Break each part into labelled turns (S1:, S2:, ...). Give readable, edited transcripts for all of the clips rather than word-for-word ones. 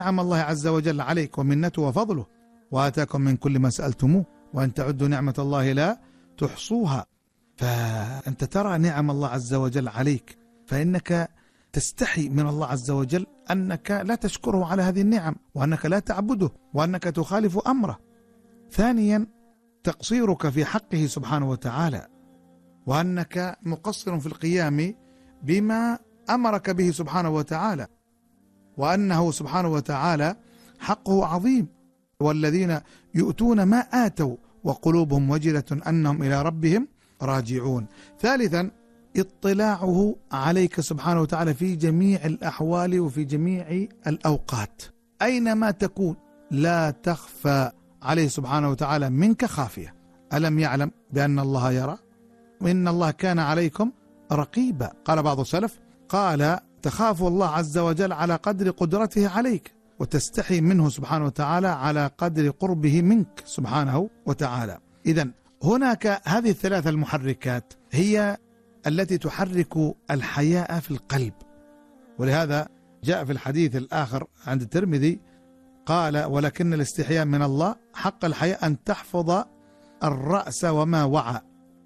S1: نعم الله عز وجل عليك ومنته وفضله، وآتاكم من كل ما سألتموه وأن تعدوا نعمة الله لا تحصوها. فأنت ترى نعم الله عز وجل عليك، فإنك تستحي من الله عز وجل أنك لا تشكره على هذه النعم، وأنك لا تعبده، وأنك تخالف أمره. ثانيا تقصيرك في حقه سبحانه وتعالى، وأنك مقصر في القيام بما أمرك به سبحانه وتعالى، وأنه سبحانه وتعالى حقه عظيم، والذين يؤتون ما آتوا وقلوبهم وجلة أنهم إلى ربهم راجعون. ثالثا اطلاعه عليك سبحانه وتعالى في جميع الأحوال وفي جميع الأوقات، أينما تكون لا تخفى عليه سبحانه وتعالى منك خافية. ألم يعلم بأن الله يرى؟ وإن الله كان عليكم رقيبا. قال بعض السلف قال تخاف الله عز وجل على قدر قدرته عليك، وتستحي منه سبحانه وتعالى على قدر قربه منك سبحانه وتعالى. إذن هناك هذه الثلاثة المحركات هي التي تحرك الحياء في القلب. ولهذا جاء في الحديث الآخر عند الترمذي قال ولكن الاستحياء من الله حق الحياء أن تحفظ الرأس وما وعى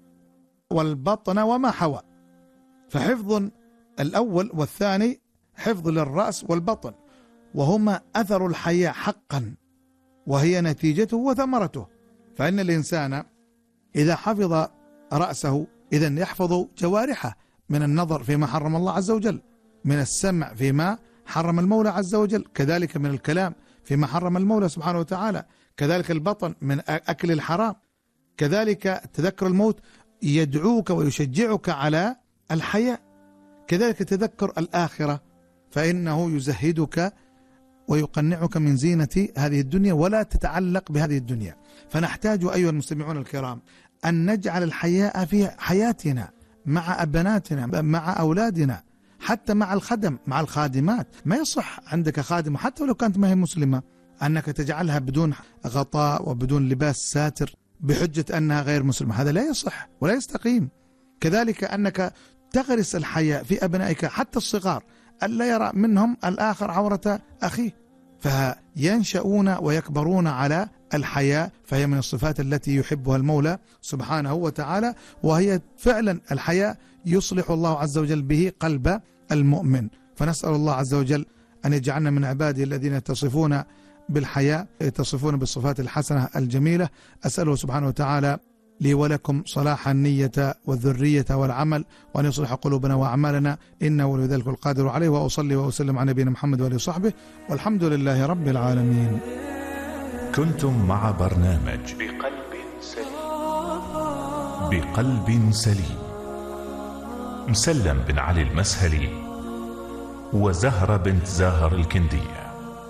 S1: والبطن وما حوى. فحفظ الأول والثاني حفظ للرأس والبطن، وهما أثر الحياء حقا، وهي نتيجته وثمرته. فإن الإنسان إذا حفظ رأسه إذن يحفظ جوارحه من النظر فيما حرم الله عز وجل، من السمع فيما حرم المولى عز وجل، كذلك من الكلام فيما حرم المولى سبحانه وتعالى، كذلك البطن من أكل الحرام، كذلك تذكر الموت يدعوك ويشجعك على الحياء، كذلك تذكر الآخرة فإنه يزهدك ويقنعك من زينة هذه الدنيا ولا تتعلق بهذه الدنيا. فنحتاج أيها المستمعون الكرام أن نجعل الحياء في حياتنا مع أبناتنا، مع أولادنا، حتى مع الخدم، مع الخادمات. ما يصح عندك خادمة حتى ولو كانت ما هي مسلمة أنك تجعلها بدون غطاء وبدون لباس ساتر بحجة أنها غير مسلمة، هذا لا يصح ولا يستقيم. كذلك أنك تغرس الحياء في أبنائك حتى الصغار، ألا يرى منهم الآخر عورة أخيه، فينشأون ويكبرون على الحياء، فهي من الصفات التي يحبها المولى سبحانه وتعالى، وهي فعلا الحياء يصلح الله عز وجل به قلب المؤمن. فنسأل الله عز وجل أن يجعلنا من عباده الذين يتصفون بالحياء، يتصفون بالصفات الحسنة الجميلة. أسأله سبحانه وتعالى لي ولكم صلاح النية والذرية والعمل، وأن يصلح قلوبنا وأعمالنا، إنه ولي ذلك القادر عليه. وأصلي وأسلم على نبينا محمد وآله وصحبه، والحمد لله رب العالمين.
S2: كنتم مع برنامج بقلب سليم، مسلم بن علي المسهلي وزهرة بنت زاهر الكندية.